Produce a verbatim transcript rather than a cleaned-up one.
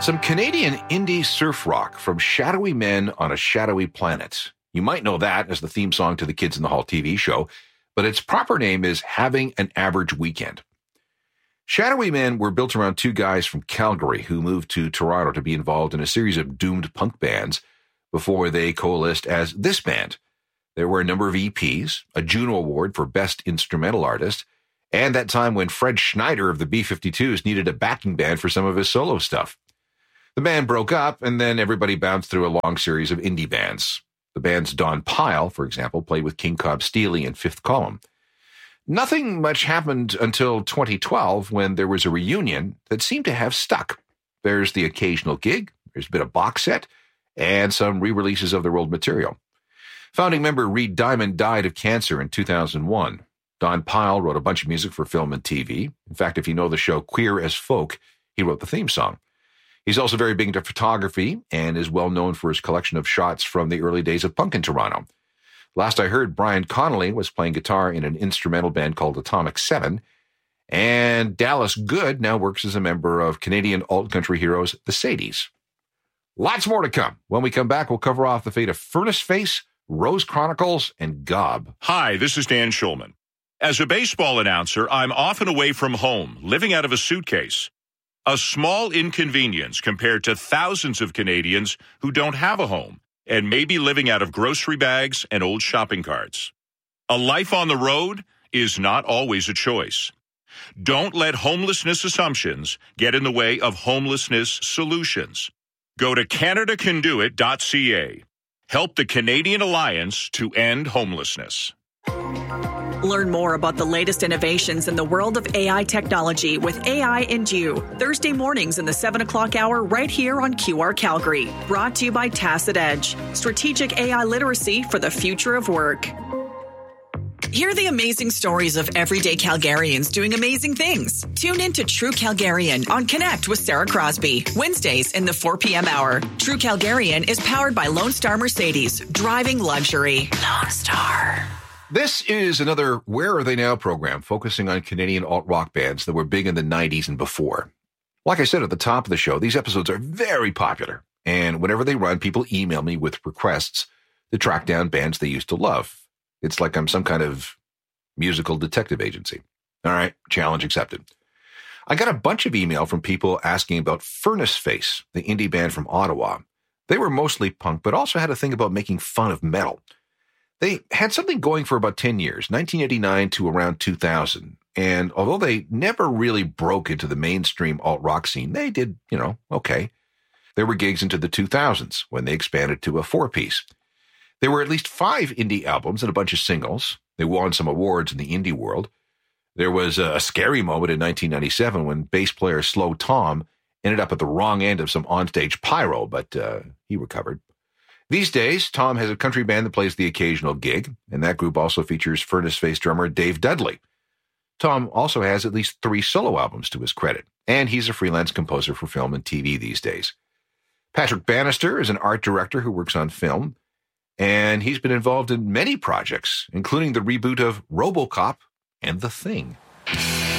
Some Canadian indie surf rock from Shadowy Men on a Shadowy Planet. You might know that as the theme song to the Kids in the Hall T V show, but its proper name is Having an Average Weekend. Shadowy Men were built around two guys from Calgary who moved to Toronto to be involved in a series of doomed punk bands before they coalesced as this band. There were a number of E Ps, a Juno Award for Best Instrumental Artist, and that time when Fred Schneider of the B fifty-twos needed a backing band for some of his solo stuff. The band broke up, and then everybody bounced through a long series of indie bands. The band's Don Pyle, for example, played with King Cobb Steely and Fifth Column. Nothing much happened until twenty twelve when there was a reunion that seemed to have stuck. There's the occasional gig, there's been a box set, and some re-releases of their old material. Founding member Reed Diamond died of cancer in two thousand one. Don Pyle wrote a bunch of music for film and T V. In fact, if you know the show Queer as Folk, he wrote the theme song. He's also very big into photography and is well known for his collection of shots from the early days of punk in Toronto. Last I heard, Brian Connolly was playing guitar in an instrumental band called Atomic Seven, and Dallas Good now works as a member of Canadian alt-country heroes, the Sadies. Lots more to come. When we come back, we'll cover off the fate of Furnace Face, Rose Chronicles, and Gob. Hi, this is Dan Schulman. As a baseball announcer, I'm often away from home, living out of a suitcase. A small inconvenience compared to thousands of Canadians who don't have a home and may be living out of grocery bags and old shopping carts. A life on the road is not always a choice. Don't let homelessness assumptions get in the way of homelessness solutions. Go to Canada Can Do It dot C A. Help the Canadian Alliance to End Homelessness. Learn more about the latest innovations in the world of A I technology with A I and You, Thursday mornings in the seven o'clock hour right here on Q R Calgary. Brought to you by Tacit Edge, strategic A I literacy for the future of work. Hear the amazing stories of everyday Calgarians doing amazing things. Tune in to True Calgarian on Connect with Sarah Crosby, Wednesdays in the four p.m. hour. True Calgarian is powered by Lone Star Mercedes, driving luxury. Lone Star. This is another Where Are They Now program focusing on Canadian alt-rock bands that were big in the nineties and before. Like I said at the top of the show, these episodes are very popular, and whenever they run, people email me with requests to track down bands they used to love. It's like I'm some kind of musical detective agency. All right, challenge accepted. I got a bunch of email from people asking about Furnace Face, the indie band from Ottawa. They were mostly punk, but also had a thing about making fun of metal. They had something going for about ten years, nineteen eighty-nine to around two thousand. And although they never really broke into the mainstream alt-rock scene, they did, you know, okay. There were gigs into the two thousands when they expanded to a four-piece. There were at least five indie albums and a bunch of singles. They won some awards in the indie world. There was a scary moment in nineteen ninety-seven when bass player Slow Tom ended up at the wrong end of some onstage pyro, but uh, he recovered. These days, Tom has a country band that plays the occasional gig, and that group also features Furnace Face drummer Dave Dudley. Tom also has at least three solo albums to his credit, and he's a freelance composer for film and T V these days. Patrick Bannister is an art director who works on film, and he's been involved in many projects, including the reboot of RoboCop and The Thing.